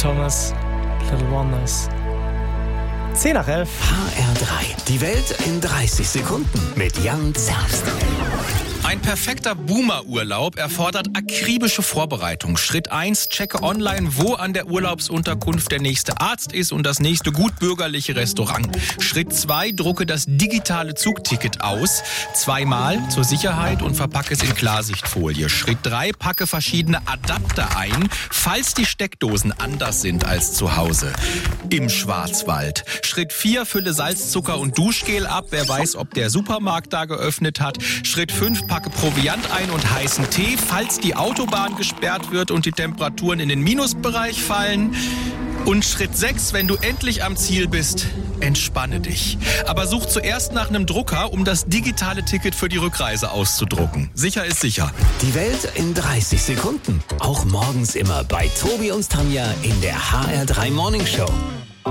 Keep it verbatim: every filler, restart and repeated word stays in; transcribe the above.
Thomas, Little Wonders. zehn nach elf. H R drei. Die Welt in dreißig Sekunden mit Jan Zerbst. Ein perfekter Boomer-Urlaub erfordert akribische Vorbereitung. Schritt eins, checke online, wo an der Urlaubsunterkunft der nächste Arzt ist und das nächste gutbürgerliche Restaurant. Schritt zwei, drucke das digitale Zugticket aus, zweimal zur Sicherheit und verpacke es in Klarsichtfolie. Schritt drei, packe verschiedene Adapter ein, falls die Steckdosen anders sind als zu Hause. Im Schwarzwald. Schritt vier, fülle Salz, Zucker und Duschgel ab. Wer weiß, ob der Supermarkt da geöffnet hat. Schritt fünf, packe Proviant ein und heißen Tee, falls die Autobahn gesperrt wird und die Temperaturen in den Minusbereich fallen. Und Schritt sechs, wenn du endlich am Ziel bist, entspanne dich. Aber such zuerst nach einem Drucker, um das digitale Ticket für die Rückreise auszudrucken. Sicher ist sicher. Die Welt in dreißig Sekunden. Auch morgens immer bei Tobi und Tanja in der H R drei Morning Show.